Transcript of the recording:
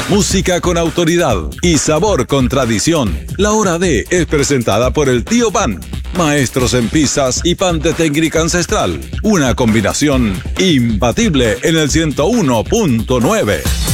Música con autoridad y sabor con tradición. La Hora D es presentada por el Tío Pan. Maestros en pizzas y pan de técnica ancestral. Una combinación imbatible en el 101.9.